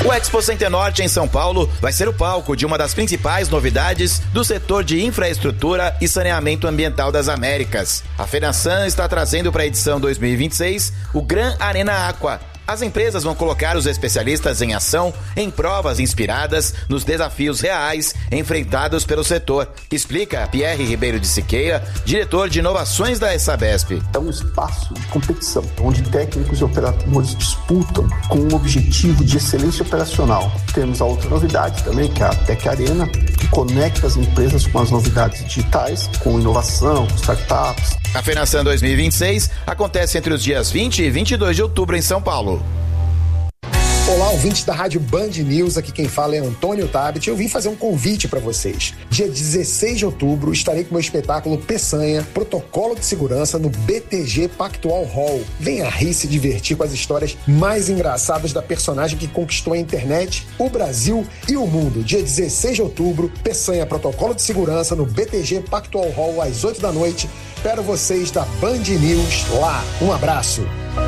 O Expo Center Norte em São Paulo vai ser o palco de uma das principais novidades do setor de infraestrutura e saneamento ambiental das Américas. A FENASAN está trazendo para a edição 2026 o Gran Arena Aqua. As empresas vão colocar os especialistas em ação em provas inspiradas nos desafios reais enfrentados pelo setor. Explica Pierre Ribeiro de Siqueira, diretor de inovações da Sabesp. É um espaço de competição, onde técnicos e operadores disputam com um objetivo de excelência operacional. Temos a outra novidade também, que é a Tech Arena, que conecta as empresas com as novidades digitais, com inovação, com startups. A FENASAN 2026 acontece entre os dias 20 e 22 de outubro em São Paulo. Olá, ouvintes da Rádio Band News, aqui quem fala é Antônio Tabet. Eu vim fazer um convite para vocês. Dia 16 de outubro estarei com meu espetáculo Peçanha, Protocolo de Segurança no BTG Pactual Hall. Venha rir, se divertir com as histórias mais engraçadas da personagem que conquistou a internet, o Brasil e o mundo. Dia 16 de outubro, Peçanha, Protocolo de Segurança no BTG Pactual Hall às 8 da noite. Espero vocês da Band News lá. Um abraço.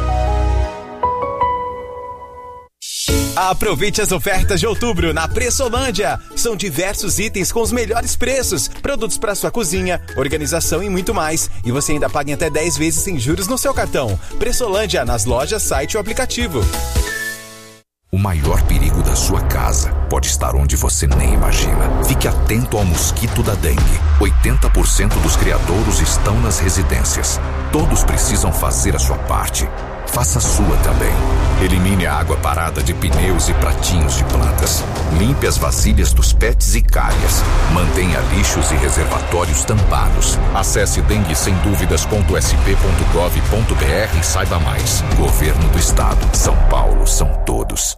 Aproveite as ofertas de outubro na Pressolândia. São diversos itens com os melhores preços, produtos para sua cozinha, organização e muito mais. E você ainda paga em até 10 vezes sem juros no seu cartão. Pressolândia, nas lojas, site ou aplicativo. O maior perigo da sua casa pode estar onde você nem imagina. Fique atento ao mosquito da dengue. 80% dos criadouros estão nas residências. Todos precisam fazer a sua parte. Faça a sua também. Elimine a água parada de pneus e pratinhos de plantas. Limpe as vasilhas dos pets e calhas. Mantenha lixos e reservatórios tampados. Acesse denguesemduvidas.sp.gov.br e saiba mais. Governo do Estado. São Paulo são todos.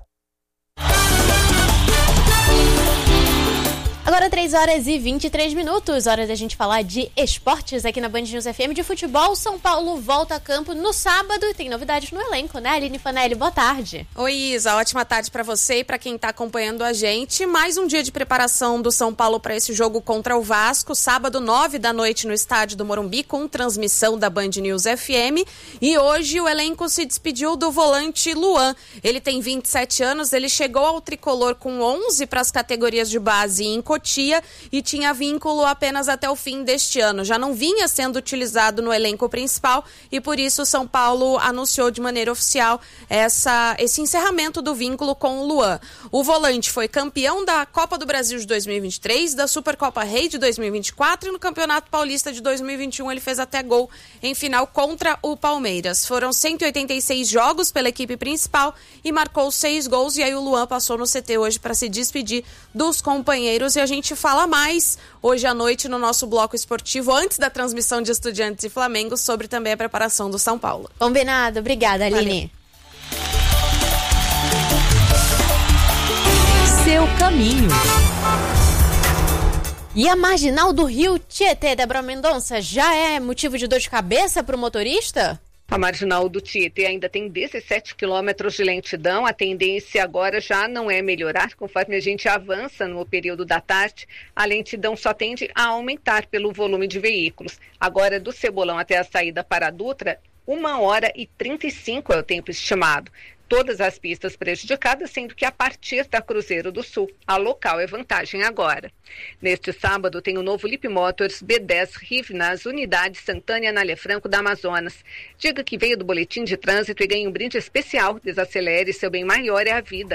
Agora 3h23, hora da gente falar de esportes aqui na Band News FM de futebol. São Paulo volta a campo no sábado e tem novidades no elenco, né? Aline Fanelli, boa tarde. Oi, Isa, ótima tarde para você e para quem tá acompanhando a gente. Mais um dia de preparação do São Paulo para esse jogo contra o Vasco, sábado 9 da noite no estádio do Morumbi, com transmissão da Band News FM. E hoje o elenco se despediu do volante Luan. Ele tem 27 anos, ele chegou ao tricolor com 11 para as categorias de base em Cotia e tinha vínculo apenas até o fim deste ano. Já não vinha sendo utilizado no elenco principal e por isso o São Paulo anunciou de maneira oficial esse encerramento do vínculo com o Luan. O volante foi campeão da Copa do Brasil de 2023, da Supercopa Rei de 2024 e no Campeonato Paulista de 2021 ele fez até gol em final contra o Palmeiras. Foram 186 jogos pela equipe principal e marcou 6 gols e aí o Luan passou no CT hoje para se despedir dos companheiros e a gente fala mais hoje à noite no nosso bloco esportivo, antes da transmissão de Estudiantes e Flamengo, sobre também a preparação do São Paulo. Combinado, obrigada, Aline. Valeu. Seu caminho. E a marginal do Rio Tietê, Débora Mendonça, já é motivo de dor de cabeça para o motorista? A marginal do Tietê ainda tem 17 quilômetros de lentidão. A tendência agora já não é melhorar. Conforme a gente avança no período da tarde, a lentidão só tende a aumentar pelo volume de veículos. Agora, do Cebolão até a saída para a Dutra, 1h35 é o tempo estimado. Todas as pistas prejudicadas, sendo que a partir da Cruzeiro do Sul, a local é vantagem agora. Neste sábado tem o novo Lip Motors B10 RIV nas unidades Santana e Anália Franco da Amazonas. Diga que veio do boletim de trânsito e ganhe um brinde especial. Desacelere, seu bem maior é a vida.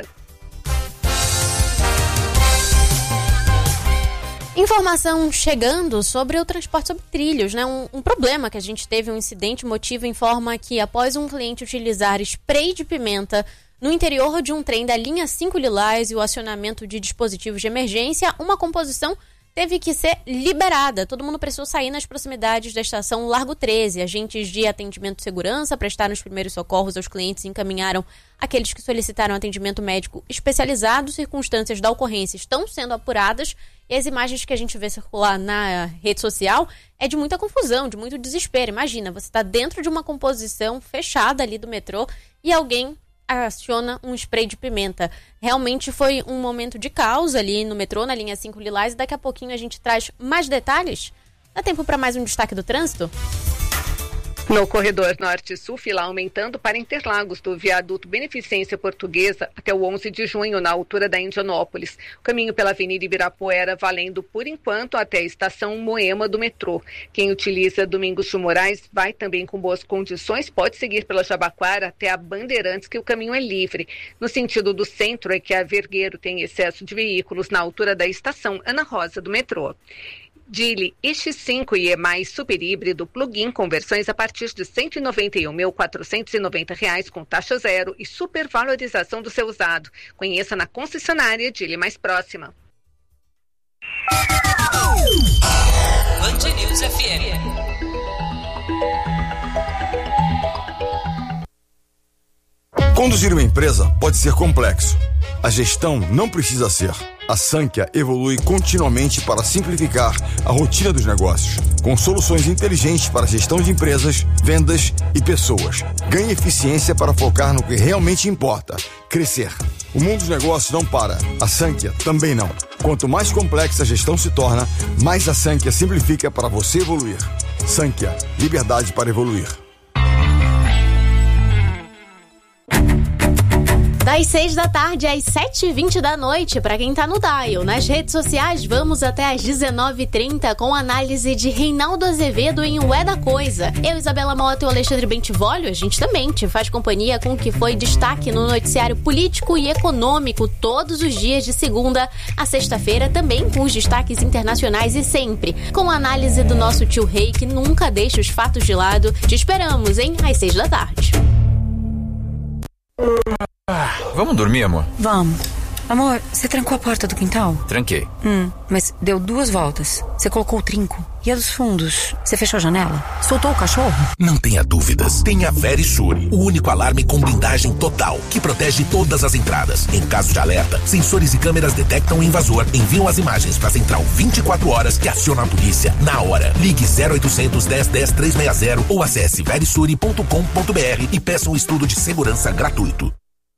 Informação chegando sobre o transporte sobre trilhos, né? Um problema que a gente teve, um incidente, motivo informa que após um cliente utilizar spray de pimenta no interior de um trem da linha 5 Lilás e o acionamento de dispositivos de emergência, uma composição teve que ser liberada. Todo mundo precisou sair nas proximidades da estação Largo 13. Agentes de atendimento de segurança prestaram os primeiros socorros aos clientes e encaminharam aqueles que solicitaram atendimento médico especializado. Circunstâncias da ocorrência estão sendo apuradas e as imagens que a gente vê circular na rede social é de muita confusão, de muito desespero. Imagina, você está dentro de uma composição fechada ali do metrô e alguém aciona um spray de pimenta. Realmente foi um momento de caos ali no metrô, na linha 5 Lilás, e daqui a pouquinho a gente traz mais detalhes. Dá tempo para mais um destaque do trânsito? No corredor norte-sul, fila aumentando para Interlagos, do viaduto Beneficência Portuguesa até o 11 de junho, na altura da Indianópolis. O caminho pela Avenida Ibirapuera valendo, por enquanto, até a estação Moema do metrô. Quem utiliza Domingos de Moraes vai também com boas condições, pode seguir pela Jabaquara até a Bandeirantes, que o caminho é livre. No sentido do centro é que a Vergueiro tem excesso de veículos na altura da estação Ana Rosa do metrô. Geely X5 e E+, super híbrido plug-in com versões a partir de R$ 191.490 com taxa zero e supervalorização do seu usado. Conheça na concessionária Geely mais próxima. Band News FM. Conduzir uma empresa pode ser complexo. A gestão não precisa ser. A Sankhya evolui continuamente para simplificar a rotina dos negócios, com soluções inteligentes para a gestão de empresas, vendas e pessoas. Ganhe eficiência para focar no que realmente importa: crescer. O mundo dos negócios não para. A Sankhya também não. Quanto mais complexa a gestão se torna, mais a Sankhya simplifica para você evoluir. Sankhya, liberdade para evoluir. Das 6 da tarde às 7h20 da noite, para quem tá no dial. Nas redes sociais, vamos até às 19h30 com análise de Reinaldo Azevedo em O É da Coisa. Eu, Isabela Mota e o Alexandre Bentivolio, a gente também te faz companhia com o que foi destaque no noticiário político e econômico todos os dias de segunda a sexta-feira, também com os destaques internacionais e sempre com a análise do nosso tio Rei, que nunca deixa os fatos de lado. Te esperamos, hein? Às 6 da tarde. Vamos dormir, amor? Vamos. Amor, você trancou a porta do quintal? Tranquei. Mas deu 2 voltas. Você colocou o trinco. E a dos fundos? Você fechou a janela? Soltou o cachorro? Não tenha dúvidas. Tenha a Verisure, o único alarme com blindagem total, que protege todas as entradas. Em caso de alerta, sensores e câmeras detectam o invasor, enviam as imagens para a central 24 horas que aciona a polícia na hora. Ligue 0800 10 10 360 ou acesse verisure.com.br e peça um estudo de segurança gratuito.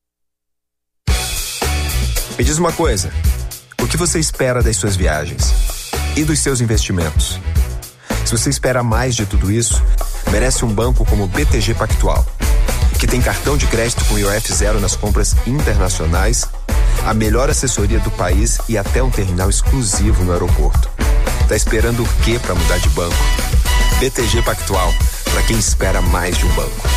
Me diz uma coisa, o que você espera das suas viagens e dos seus investimentos? Se você espera mais de tudo isso, merece um banco como o BTG Pactual, que tem cartão de crédito com IOF zero nas compras internacionais, a melhor assessoria do país e até um terminal exclusivo no aeroporto. Tá esperando o quê para mudar de banco? BTG Pactual, para quem espera mais de um banco.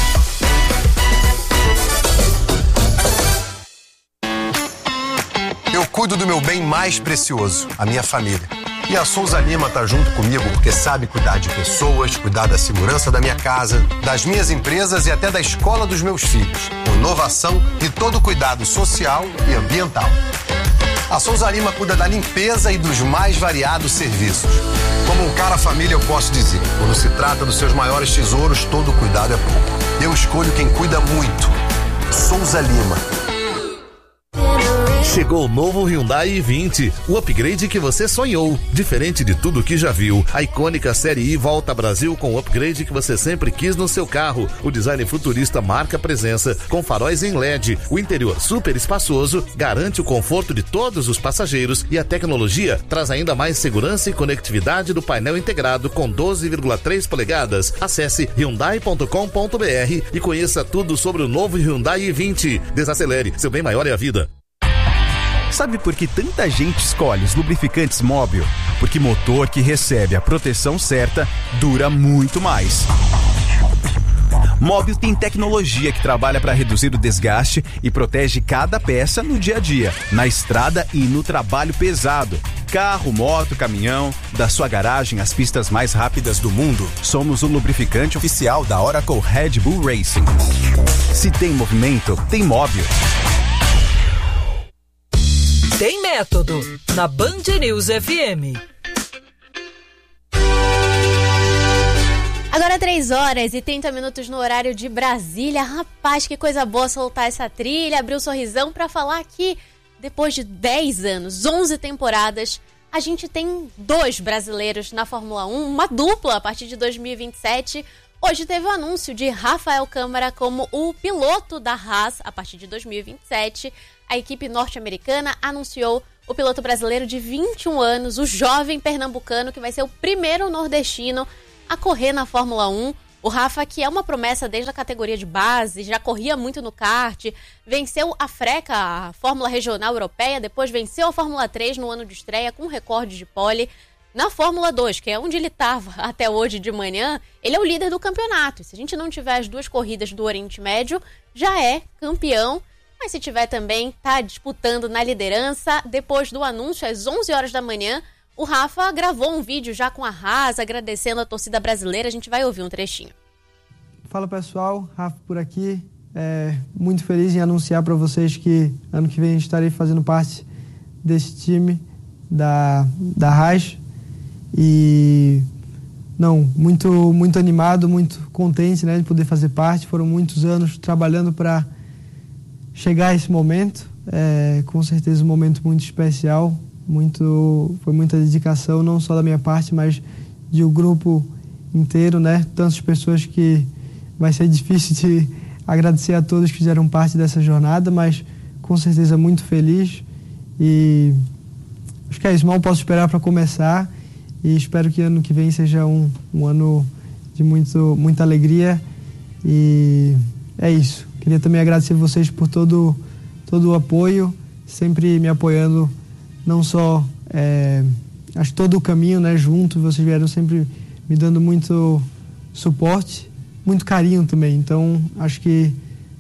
Eu cuido do meu bem mais precioso, a minha família. E a Souza Lima tá junto comigo porque sabe cuidar de pessoas, cuidar da segurança da minha casa, das minhas empresas e até da escola dos meus filhos. Com inovação e todo o cuidado social e ambiental. A Souza Lima cuida da limpeza e dos mais variados serviços. Como um cara família, eu posso dizer, quando se trata dos seus maiores tesouros, todo cuidado é pouco. Eu escolho quem cuida muito. Souza Lima. Chegou o novo Hyundai i20, o upgrade que você sonhou. Diferente de tudo que já viu, a icônica Série I volta ao Brasil com o upgrade que você sempre quis no seu carro. O design futurista marca presença, com faróis em LED. O interior super espaçoso garante o conforto de todos os passageiros e a tecnologia traz ainda mais segurança e conectividade do painel integrado com 12,3 polegadas. Acesse hyundai.com.br e conheça tudo sobre o novo Hyundai i20. Desacelere, seu bem maior é a vida. Sabe por que tanta gente escolhe os lubrificantes Móbil? Porque motor que recebe a proteção certa dura muito mais. Móbil tem tecnologia que trabalha para reduzir o desgaste e protege cada peça no dia a dia, na estrada e no trabalho pesado. Carro, moto, caminhão, da sua garagem às pistas mais rápidas do mundo, somos o lubrificante oficial da Oracle Red Bull Racing. Se tem movimento, tem Móbil. Tem método na Band News FM. Agora 3h30 no horário de Brasília. Rapaz, que coisa boa soltar essa trilha, abrir o sorrisão para falar que depois de 10 anos, 11 temporadas, a gente tem 2 brasileiros na Fórmula 1, uma dupla a partir de 2027. Hoje teve o anúncio de Rafael Câmara como o piloto da Haas a partir de 2027. A equipe norte-americana anunciou o piloto brasileiro de 21 anos, o jovem pernambucano, que vai ser o primeiro nordestino a correr na Fórmula 1. O Rafa, que é uma promessa desde a categoria de base, já corria muito no kart, venceu a FRECA, a Fórmula Regional Europeia, depois venceu a Fórmula 3 no ano de estreia com recorde de pole. Na Fórmula 2, que é onde ele estava até hoje de manhã, ele é o líder do campeonato. Se a gente não tiver as 2 corridas do Oriente Médio, já é campeão. Mas se tiver também, tá disputando na liderança. Depois do anúncio, às 11 horas da manhã, o Rafa gravou um vídeo já com a Haas, agradecendo a torcida brasileira. A gente vai ouvir um trechinho. Fala pessoal, Rafa por aqui. Muito feliz em anunciar para vocês que ano que vem estarei fazendo parte desse time da Haas. E muito animado, muito contente, né, de poder fazer parte. Foram muitos anos trabalhando para chegar a esse momento. Com certeza um momento muito especial. Foi muita dedicação, não só da minha parte, mas de um grupo inteiro, né? Tantas pessoas que vai ser difícil de agradecer a todos que fizeram parte dessa jornada, mas com certeza muito feliz. E acho que é isso, mal posso esperar para começar. E espero que ano que vem seja um ano de muita alegria. E é isso. Queria também agradecer vocês por todo o apoio, sempre me apoiando, não só, acho que todo o caminho, né, junto. Vocês vieram sempre me dando muito suporte, muito carinho também. Então, acho que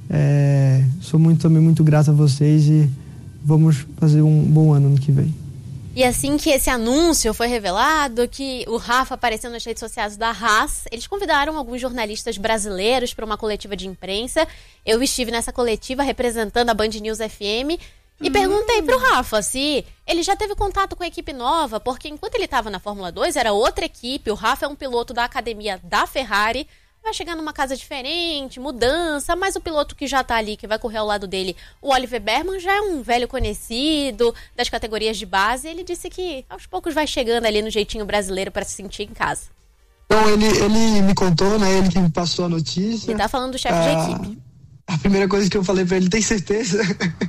sou também muito grato a vocês e vamos fazer um bom ano que vem. E assim que esse anúncio foi revelado, que o Rafa apareceu nas redes sociais da Haas, eles convidaram alguns jornalistas brasileiros para uma coletiva de imprensa. Eu estive nessa coletiva representando a Band News FM e perguntei pro Rafa se ele já teve contato com a equipe nova, porque enquanto ele estava na Fórmula 2 era outra equipe. O Rafa é um piloto da academia da Ferrari, vai chegar numa casa diferente, mudança, mas o piloto que já tá ali, que vai correr ao lado dele, o Oliver Berman, já é um velho conhecido das categorias de base. Ele disse que aos poucos vai chegando ali no jeitinho brasileiro para se sentir em casa. Então, ele me contou, né? Ele que me passou a notícia. Ele tá falando do chefe de equipe. A primeira coisa que eu falei pra ele, tem certeza?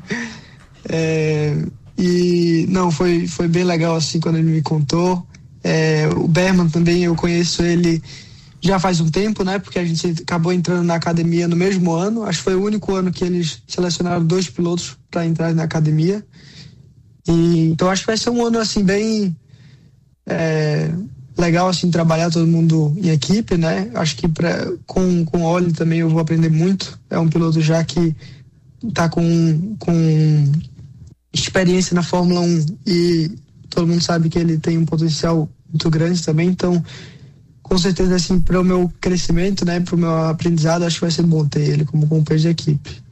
E não, foi bem legal assim quando ele me contou. O Berman também, eu conheço ele já faz um tempo, né? Porque a gente acabou entrando na academia no mesmo ano. Acho que foi o único ano que eles selecionaram 2 pilotos para entrar na academia. Então acho que vai ser um ano assim bem legal assim trabalhar todo mundo em equipe, né? Acho que com o Oli também eu vou aprender muito. É um piloto já que tá com experiência na Fórmula 1 e todo mundo sabe que ele tem um potencial muito grande também. Então, com certeza, assim, para o meu crescimento, né, para o meu aprendizado, acho que vai ser bom ter ele como companheiro de equipe.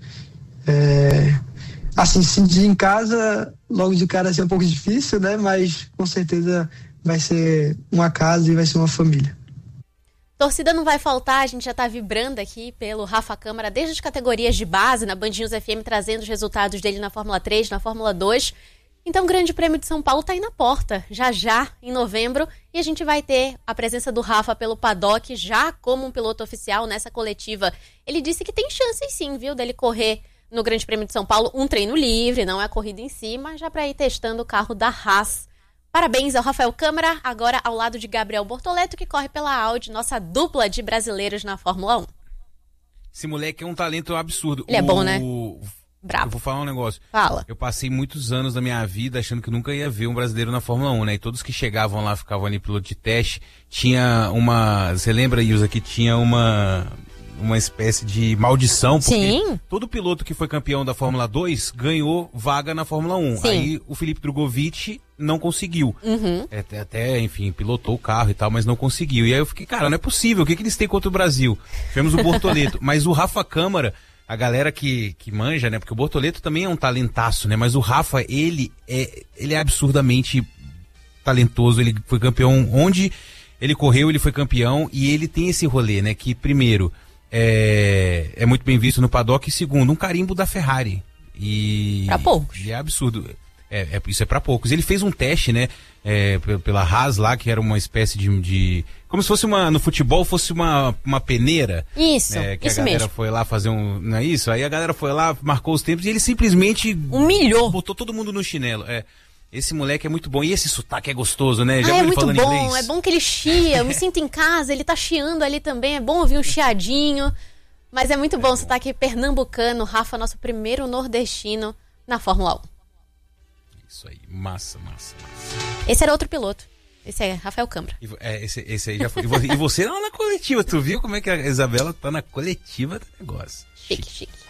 Assim, sentir em casa, logo de cara, assim, é um pouco difícil, né, mas com certeza vai ser uma casa e vai ser uma família. Torcida não vai faltar, a gente já tá vibrando aqui pelo Rafa Câmara desde as categorias de base, na Band News FM, trazendo os resultados dele na Fórmula 3, na Fórmula 2. Então o Grande Prêmio de São Paulo tá aí na porta, já, em novembro, e a gente vai ter a presença do Rafa pelo paddock, já como um piloto oficial nessa coletiva. Ele disse que tem chances sim, viu, dele correr no Grande Prêmio de São Paulo, um treino livre, não é a corrida em si, mas já para ir testando o carro da Haas. Parabéns ao Rafael Câmara, agora ao lado de Gabriel Bortoleto, que corre pela Audi, nossa dupla de brasileiros na Fórmula 1. Esse moleque é um talento absurdo. Ele é bom, né? Bravo. Eu vou falar um negócio. Fala. Eu passei muitos anos da minha vida achando que nunca ia ver um brasileiro na Fórmula 1, né? E todos que chegavam lá, ficavam ali piloto de teste, tinha uma... Você lembra, Ilza, que tinha uma espécie de maldição, porque Sim. todo piloto que foi campeão da Fórmula 2 ganhou vaga na Fórmula 1. Sim. Aí o Felipe Drogovic não conseguiu. Uhum. Até, enfim, pilotou o carro e tal, mas não conseguiu. E aí eu fiquei, cara, não é possível, o que eles têm contra o Brasil? Tivemos o Bortoleto, mas o Rafa Câmara, a galera que manja, né, porque o Bortoleto também é um talentaço, né, mas o Rafa, ele é absurdamente talentoso, ele foi campeão, onde ele correu, ele foi campeão, e ele tem esse rolê, né, que primeiro... É muito bem visto no paddock, e segundo, um carimbo da Ferrari. E pra poucos. E é absurdo. Isso é pra poucos. Ele fez um teste, né? Pela Haas lá, que era uma espécie de como se fosse no futebol fosse uma peneira. Isso, que isso a galera mesmo. foi lá fazer não é isso? Aí a galera foi lá, marcou os tempos e ele simplesmente humilhou. Botou todo mundo no chinelo. Esse moleque é muito bom. E esse sotaque é gostoso, né? É muito bom. Inglês? É bom que ele chia. Eu me sinto em casa, ele tá chiando ali também. É bom ouvir um chiadinho. Mas é muito bom o sotaque pernambucano. Rafa, nosso primeiro nordestino na Fórmula 1. Isso aí, massa. Esse era outro piloto. Esse é Rafael Câmara. Esse aí já foi. E você lá na coletiva, tu viu como é que a Isabela tá na coletiva do negócio? Chique.